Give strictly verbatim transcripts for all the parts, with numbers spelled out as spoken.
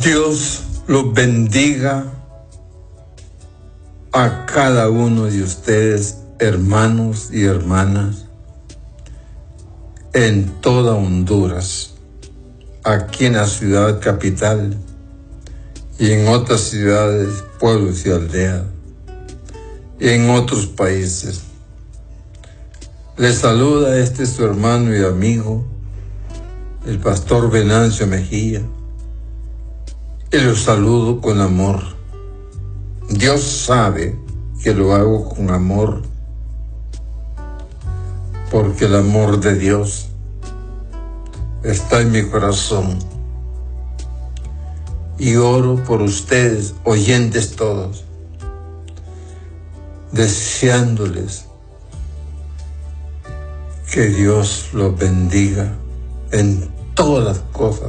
Dios los bendiga a cada uno de ustedes, hermanos y hermanas, en toda Honduras, aquí en la ciudad capital y en otras ciudades, pueblos y aldeas, y en otros países. Les saluda este su hermano y amigo, el pastor Venancio Mejía, y los saludo con amor. Dios sabe que lo hago con amor, porque el amor de Dios está en mi corazón. Y oro por ustedes, oyentes todos, deseándoles que Dios los bendiga en todas las cosas,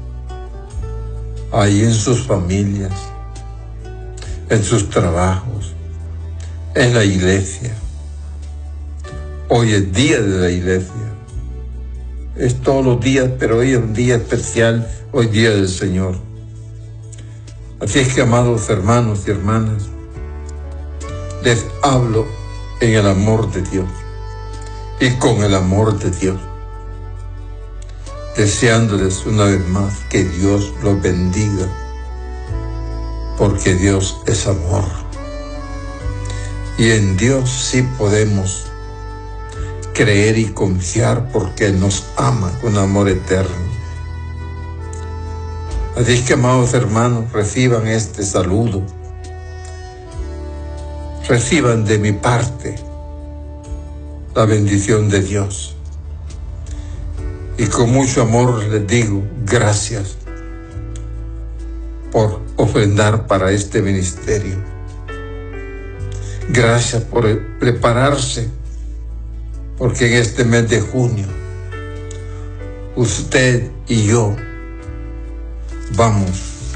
ahí en sus familias, en sus trabajos, en la iglesia. Hoy es día de la iglesia. Es todos los días, pero hoy es un día especial, hoy día del Señor. Así es que, amados hermanos y hermanas, les hablo en el amor de Dios y con el amor de Dios, deseándoles una vez más que Dios los bendiga, porque Dios es amor. Y en Dios sí podemos creer y confiar, porque Él nos ama con amor eterno. Así que, amados hermanos, reciban este saludo. Reciban de mi parte la bendición de Dios. Y con mucho amor les digo gracias por ofrendar para este ministerio. Gracias por prepararse, porque en este mes de junio, usted y yo vamos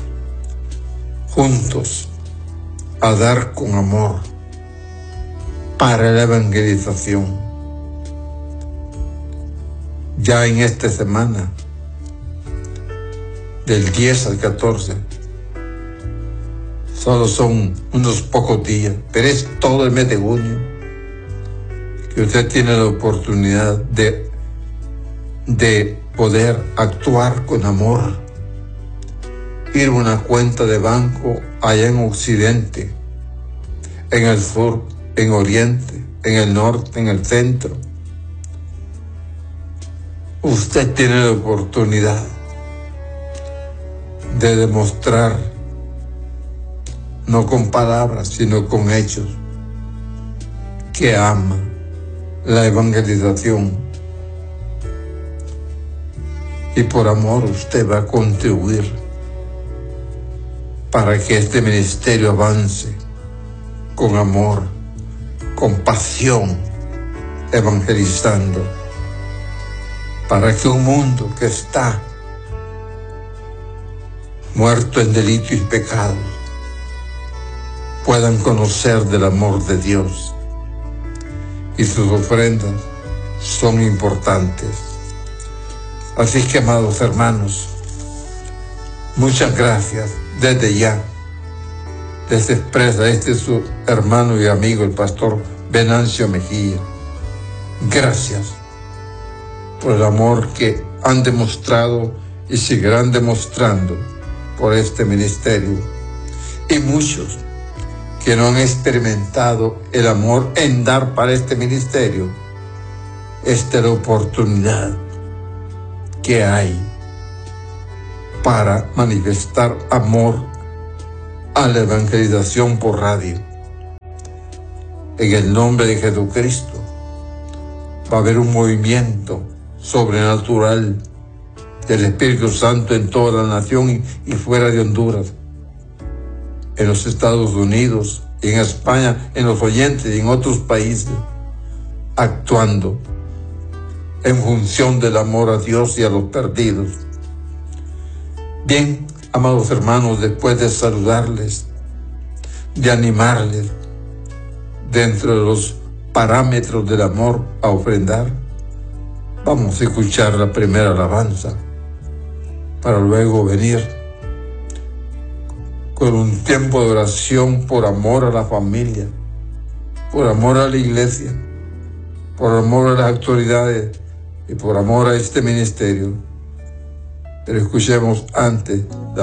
juntos a dar con amor para la evangelización. Ya en esta semana, del diez al catorce, solo son unos pocos días, pero es todo el mes de junio que usted tiene la oportunidad de, de poder actuar con amor, ir a una cuenta de banco allá en Occidente, en el sur, en Oriente, en el norte, en el centro. Usted tiene la oportunidad de demostrar, no con palabras, sino con hechos, que ama la evangelización. Y por amor usted va a contribuir para que este ministerio avance con amor, con pasión, evangelizando, para que un mundo que está muerto en delitos y pecados puedan conocer del amor de Dios. Y sus ofrendas son importantes. Así que, amados hermanos, muchas gracias desde ya. Les expresa este su hermano y amigo, el pastor Venancio Mejía. Gracias por el amor que han demostrado y seguirán demostrando por este ministerio. Y muchos que no han experimentado el amor en dar para este ministerio, esta es la oportunidad que hay para manifestar amor a la evangelización por radio. En el nombre de Jesucristo va a haber un movimiento sobrenatural del Espíritu Santo en toda la nación y, y fuera de Honduras, en los Estados Unidos, en España, en los oyentes y en otros países, actuando en función del amor a Dios y a los perdidos. Bien, amados hermanos, después de saludarles, de animarles dentro de los parámetros del amor a ofrendar, vamos a escuchar la primera alabanza para luego venir con un tiempo de oración por amor a la familia, por amor a la iglesia, por amor a las autoridades y por amor a este ministerio. Pero escuchemos antes